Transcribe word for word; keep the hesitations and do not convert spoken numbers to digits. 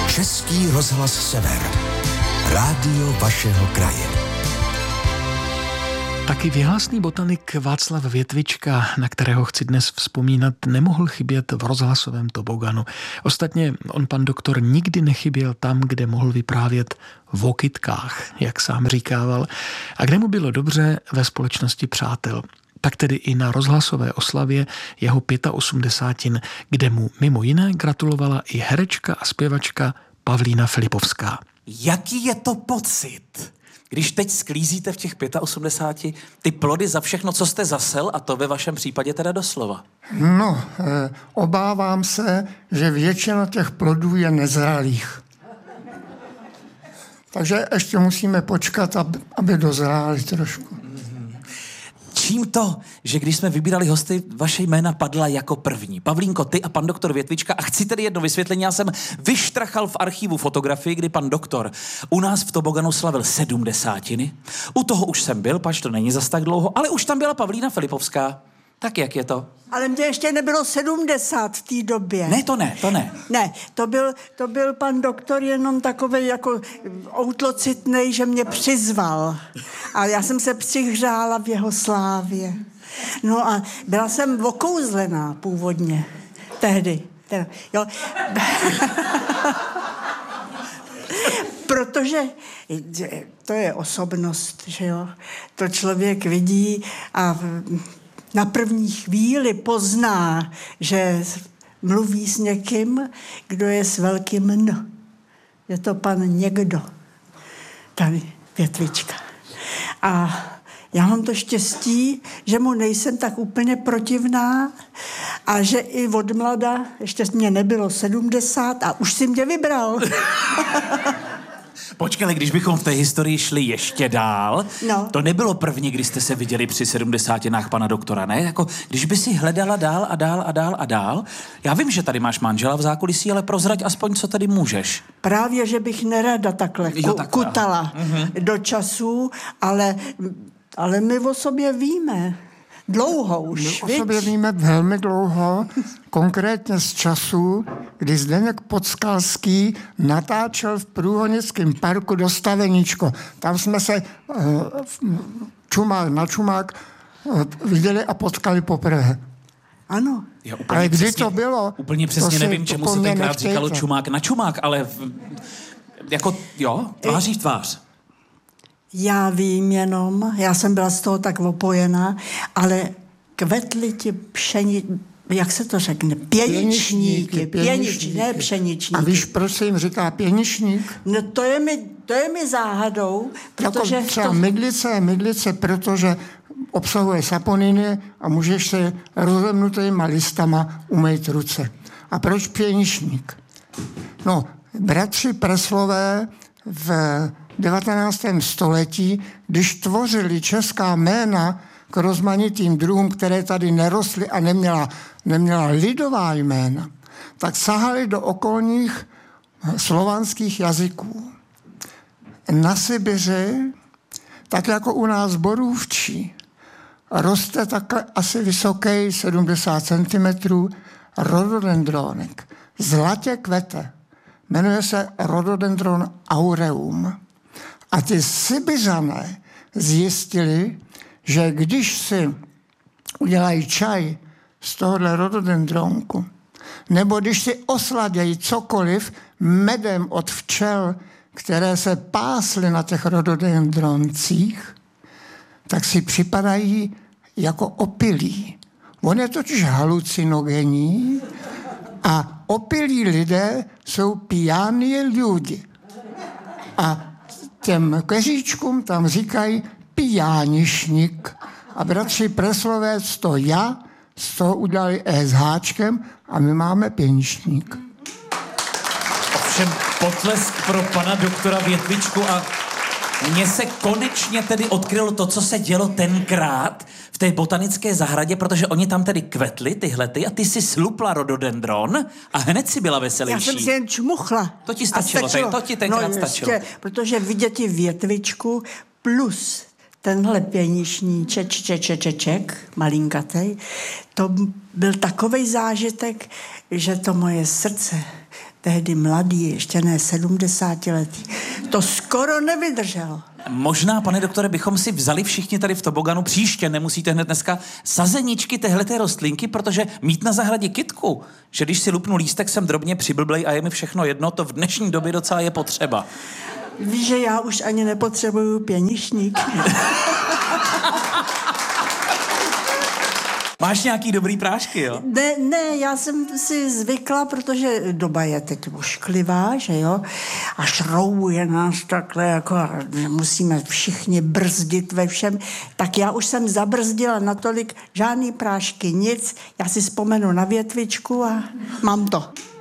Český rozhlas Sever. Rádio vašeho kraje. Taky věhlasný botanik Václav Větvička, na kterého chci dnes vzpomínat, nemohl chybět v rozhlasovém toboganu. Ostatně on, pan doktor, nikdy nechyběl tam, kde mohl vyprávět o kytkách, jak sám říkával, a kde mu bylo dobře ve společnosti přátel. Tak tedy i na rozhlasové oslavě jeho osmdesátin, kde mu mimo jiné gratulovala i herečka a zpěvačka Pavlína Filipovská. Jaký je to pocit, když teď sklízíte v těch osmdesáti pěti ty plody za všechno, co jste zasel, a to ve vašem případě teda doslova? No, eh, obávám se, že většina těch plodů je nezralých. Takže ještě musíme počkat, aby, aby dozráli trošku. Čím to, že když jsme vybírali hosty, vaše jména padla jako první? Pavlínko, ty a pan doktor Větvička. A chci tedy jedno vysvětlení. Já jsem vyštrachal v archivu fotografii, kdy pan doktor u nás v toboganu slavil sedmdesátiny. U toho už jsem byl, pač to není zas tak dlouho, ale už tam byla Pavlína Filipovská. Tak jak je to? Ale mě ještě nebylo sedmdesát v té době. Ne, to ne, to ne. Ne, to byl, to byl pan doktor jenom takovej jako outlocitnej, že mě přizval. A já jsem se přihřála v jeho slávě. No a byla jsem okouzlená původně. Tehdy. Teda, jo. Protože to je osobnost, že jo. To člověk vidí a na první chvíli pozná, že mluví s někým, kdo je s velkým N. Je to pan někdo. Tady Větvička. A já mám to štěstí, že mu nejsem tak úplně protivná a že i od mlada, ještě mě nebylo sedmdesát a už si mě vybral. Počkej, když bychom v té historii šli ještě dál, no. To nebylo první, když jste se viděli při sedmdesátinách pana doktora, ne? Jako, když by si hledala dál a dál a dál a dál. Já vím, že tady máš manžela v zákulisí, ale prozrať aspoň, co tady můžeš. Právě, že bych nerada takhle, jo, takhle. kutala mm-hmm. do času, ale, ale my o sobě víme. Dlouho už, My o sobě víme velmi dlouho, konkrétně z času, kdy Zdeněk Podskalský natáčel v Průhonickém parku do Staveníčko. Tam jsme se uh, čumák na čumák uh, viděli a potkali poprvé. Ano. Jo, ale kdy přesně, to bylo? Úplně přesně to nevím, čemu se tenkrát nechtějte. Říkalo čumák na čumák, ale v, jako, jo, tváří v tvář. Já vím jenom, já jsem byla z toho tak opojená, ale kvetly ti pšeni... Jak se to řekne? Pěničníky. Pěničníky, ne pšeničníky. A víš, proč se jim říká pěničník? No to je mi, to je mi záhadou, protože... Jako třeba to... mydlice je mydlice, protože obsahuje saponiny a můžeš se rozemnutýma listama umýt ruce. A proč pěničník? No, bratři Preslové v devatenáctém století, když tvořili česká jména k rozmanitým druhům, které tady nerostly a neměla, neměla lidová jména, tak sahali do okolních slovanských jazyků. Na Sibiři, tak jako u nás borůvčí, roste takhle asi vysoký sedmdesát centimetrů rododendronek. Zlatě kvete. Jmenuje se rododendron aureum. A ty Sibiřané zjistili, že když si udělají čaj z tohohle rododendronku, nebo když si osladějí cokoliv medem od včel, které se pásly na těch rododendroncích, tak si připadají jako opilí. On je totiž halucinogenní a opilí lidé jsou pijaní lidi. A těm keříčkům tam říkají pijánišník. A bratři Preslovec to já z toho udělali E s háčkem a my máme pěničník. Ovšem potlesk pro pana doktora Větvičku a mně se konečně tedy odkrylo to, co se dělo tenkrát v té botanické zahradě, protože oni tam tedy kvetli, tyhlety, a ty si slupla rododendron a hned si byla veselější. Já jsem si jen čmuchla. To ti stačilo, stačilo. to ti tenkrát no, stačilo. Ještě, protože vidět i Větvičku plus tenhle pěničníček, čečečeček, malinkatej, to byl takovej zážitek, že to moje srdce tehdy mladý, ještě ne sedmdesátiletý, to skoro nevydržel. Možná, pane doktore, bychom si vzali všichni tady v toboganu příště, nemusíte hned dneska, sazeničky téhleté rostlinky, protože mít na zahradě kytku, že když si lupnu lístek, jsem drobně přiblblej a je mi všechno jedno, to v dnešní době docela je potřeba. Víš, že já už ani nepotřebuju pěnišník. Máš nějaký dobrý prášky, jo? Ne, ne, já jsem si zvykla, protože doba je teď ošklivá, že jo? A šroubuje nás takhle, jako musíme všichni brzdit ve všem. Tak já už jsem zabrzdila natolik, žádný prášky, nic. Já si vzpomenu na větvičku a mám to.